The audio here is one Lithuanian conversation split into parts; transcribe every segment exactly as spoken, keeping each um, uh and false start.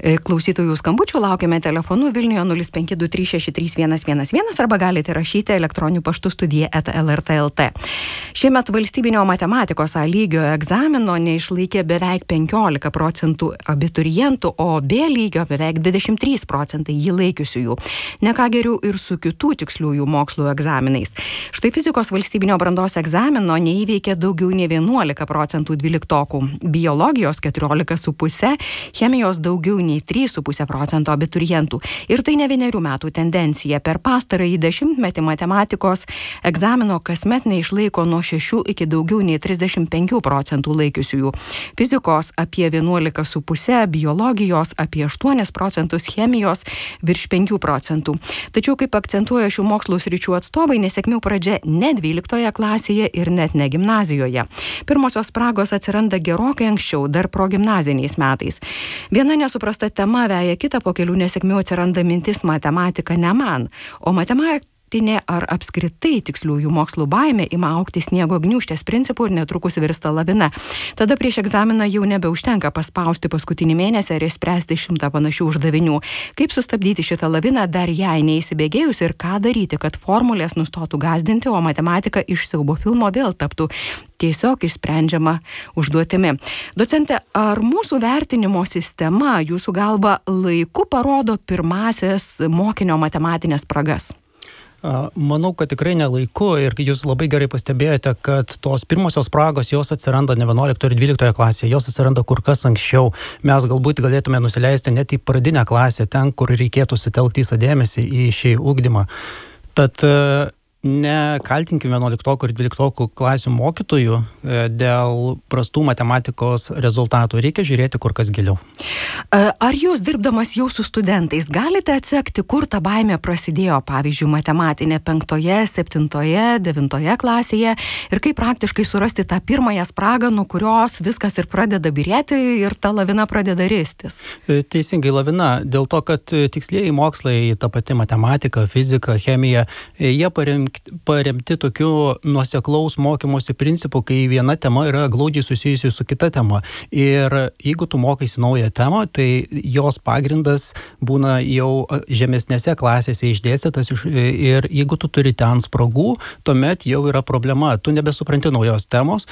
Klausytojų skambučių laukiame telefonu Vilniuje nulis penki du trys šeši trys vienas vienas vienas arba galite rašyti elektroniniu paštu studija eta el er tė el tė. Šiemet valstybinio matematikos A lygio egzamino neišlaikė beveik penkiolika procentų abiturientų, o B lygio beveik dvidešimt trys procentai jį laikiusiųjų. Ne ką geriau ir su kitų tiksliųjų mokslų egzaminais. Štai fizikos valstybinio brandos egzamino neįveikė daugiau nei vienuolika procentų dvyliktokų, biologijos keturiolika su puse, chemijos daugiau nei trys su puse procento abiturientų. Ir tai ne vienerių metų tendencija. Per pastarąjį dešimtmetį matematikos egzamino kasmet neišlaiko nuo šešių iki daugiau nei trisdešimt penkių procentų laikiusiųjų. Fizikos apie vienuolika su puse, biologijos apie aštuonis procentus, chemijos virš penkių procentų. Tačiau, kaip akcentuoja šių mokslų sričių atstovai, nesėkmių pradžia ne dvyliktoje klasėje ir net ne gimnazijoje. Pirmosios spragos atsiranda gerokai anksčiau, dar progimnaziniais metais. Viena nesuprasta tema veja kitą, po kelių nesėkmių atsiranda mintis matematika ne man, o matematika ar apskritai tiksliųjų mokslų baimė ima augti sniego gniūžtės principų ir netrukus virsta lavina. Tada prieš egzaminą jau nebeužtenka paspausti paskutinį mėnesį ar išspręsti šimtą panašių uždavinių. Kaip sustabdyti šitą laviną dar jai neįsibėgėjus ir ką daryti, kad formulės nustotų gąsdinti, o matematika iš siaubo filmo vėl taptų tiesiog išsprendžiama užduotimi. Docente, ar mūsų vertinimo sistema jūsų galva laiku parodo pirmasias mokinio matematinės spragas? Manau, kad tikrai nelaiku ir jūs labai gerai pastebėjote, kad tos pirmosios spragos jos atsiranda ne vienuoliktoje ir dvyliktoje klasėje, jos atsiranda kur kas anksčiau. Mes galbūt galėtume nusileisti net į pradinę klasę, ten, kur reikėtų sutelkti visą dėmesį į šį ugdymą. Tad nekaltinkime vienuoliktokų ir dvyliktokų klasių mokytojų dėl prastų matematikos rezultatų. Reikia žiūrėti kur kas giliau. Ar jūs dirbdamas jau su studentais galite atsekti, kur ta baimė prasidėjo, pavyzdžiui, matematinė penktoje, septintoje, devintoje klasėje ir kaip praktiškai surasti tą pirmąją spragą, nuo kurios viskas ir pradeda byrėti ir ta lavina pradeda ristis? Teisingai, lavina. Dėl to, kad tikslieji mokslai, ta pati matematika, fizika, chemija, jie paremti paremti tokiu nuoseklaus mokymosi principu, kai viena tema yra glaudžiai susijusi su kita tema. Ir jeigu tu mokaisi naują temą, tai jos pagrindas būna jau žemesnėse klasėse išdėstytas ir jeigu tu turi ten spragų, tuomet jau yra problema. Tu nebesupranti naujos temos,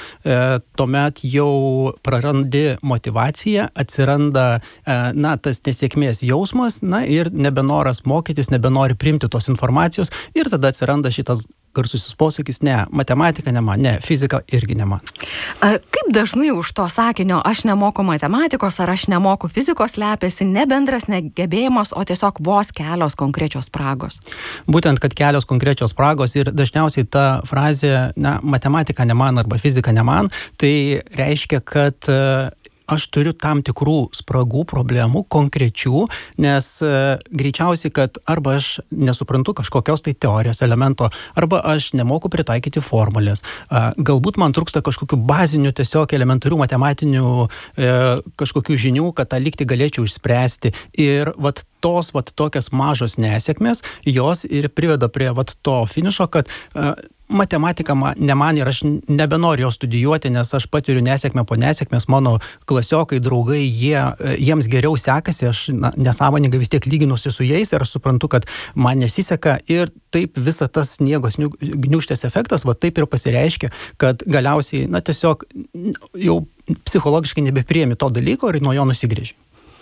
tuomet jau prarandi motyvaciją, atsiranda na, tas nesėkmės jausmas, na ir nebenoras mokytis, nebenori priimti tos informacijos ir tada atsiranda šitas garsusis posakis, ne, matematika ne man, ne, fizika irgi ne man. Kaip dažnai už to sakinio aš nemoku matematikos ar aš nemoku fizikos slepiasi ne bendras negebėjimas, o tiesiog vos kelios konkrečios spragos? Būtent, kad kelios konkrečios spragos ir dažniausiai ta frazė, na, matematika ne man arba fizika ne man, tai reiškia, kad aš turiu tam tikrų spragų, problemų, konkrečių, nes e, greičiausiai, kad arba aš nesuprantu kažkokios tai teorijos elemento, arba aš nemoku pritaikyti formulės. E, galbūt man trūksta kažkokių bazinių, tiesiog elementarių matematinių e, kažkokių žinių, kad tą lygtį galėčiau išspręsti. Ir vat tos vat tokias mažos nesėkmės, jos ir priveda prie vat to finišo, kad e, matematika ne man ir aš nebenoriu jos studijuoti, nes aš patiriu nesėkmę po nesėkmės, mano klasiokai, draugai, jie, jiems geriau sekasi, aš na, nesąmoningai vis tiek lyginuosi su jais ir aš suprantu, kad man nesiseka ir taip visa tas sniego gniūžtės efektas, va taip ir pasireiškia, kad galiausiai, na tiesiog jau psichologiškai nebepriemi to dalyko ir nuo jo nusigrėži.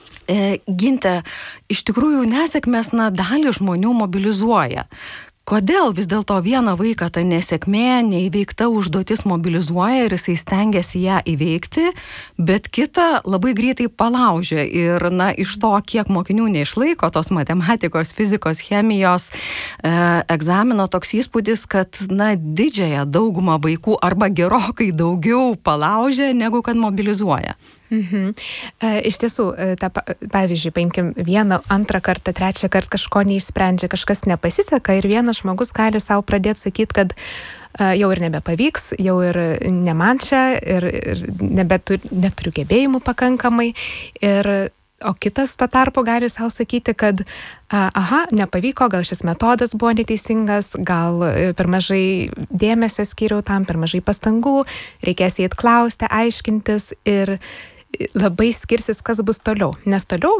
E, Ginte, iš tikrųjų nesėkmės, na, dalį žmonių mobilizuoja. Kodėl vis dėlto vieną vaiką ta nesėkmė, neįveikta užduotis mobilizuoja ir jisai stengiasi ją įveikti, bet kitą labai greitai palaužia ir, na, iš to, kiek mokinių neišlaiko tos matematikos, fizikos, chemijos e, egzamino, toks įspūdis, kad, na, didžiąją daugumą vaikų arba gerokai daugiau palaužia, negu kad mobilizuoja. Mhm. E, iš tiesų, ta, pavyzdžiui, paimkim vieną, antrą kartą, trečią kartą kažko neišsprendžia, kažkas nepasiseka ir vienas žmogus gali savo pradėti sakyti, kad e, jau ir nebepavyks, jau ir ne man čia, ir, ir nebeturiu, neturiu gebėjimų pakankamai. Ir, o kitas tuo tarpu gali savo sakyti, kad aha, nepavyko, gal šis metodas buvo neteisingas, gal per mažai dėmesio skyriau tam, per mažai pastangų, reikės įeit klausti, aiškintis ir labai skirsis, kas bus toliau. Nes toliau